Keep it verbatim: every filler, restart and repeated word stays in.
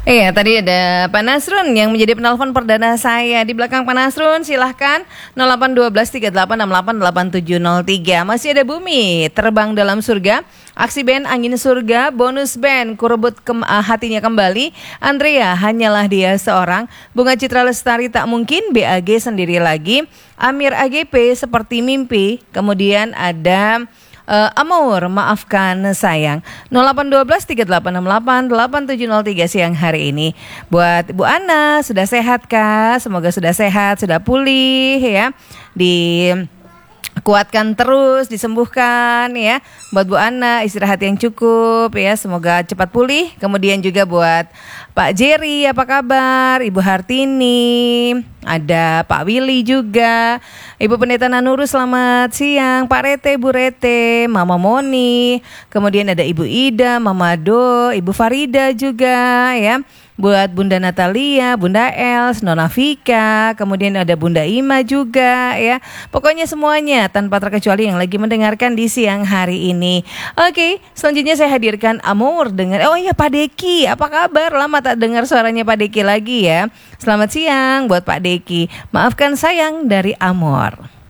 Iya, tadi ada Pak Nasrun yang menjadi penelpon perdana saya. Di belakang Pak Nasrun, silahkan nol delapan satu dua tiga delapan enam delapan delapan tujuh nol tiga. Masih ada Bumi, Terbang Dalam Surga, Aksi Band Angin Surga, Bonus Band, Kurebut kem- ah, Hatinya Kembali, Andrea, Hanyalah Dia Seorang, Bunga Citra Lestari Tak Mungkin, B A G Sendiri Lagi, Amir A G P Seperti Mimpi, kemudian ada Uh, Amor, Maafkan Sayang. Nol delapan satu dua tiga delapan enam delapan delapan tujuh nol tiga siang hari ini. Buat Bu Ana, sudah sehat kah? Semoga sudah sehat, sudah pulih ya. Di kuatkan terus, disembuhkan ya. Buat Bu Ana, istirahat yang cukup ya, semoga cepat pulih. Kemudian juga buat Pak Jerry, apa kabar? Ibu Hartini, ada Pak Willy juga. Ibu Pendeta Nanuru, selamat siang. Pak Rete, Bu Rete, Mama Moni. Kemudian ada Ibu Ida, Mama Do, Ibu Farida juga ya. Buat Bunda Natalia, Bunda Els, Nona Vika, kemudian ada Bunda Ima juga ya. Pokoknya semuanya tanpa terkecuali yang lagi mendengarkan di siang hari ini. Oke, selanjutnya saya hadirkan Amor dengan, oh iya Pak Deki, apa kabar? Lama tak dengar suaranya Pak Deki lagi ya. Selamat siang buat Pak Deki. Maafkan Sayang dari Amor.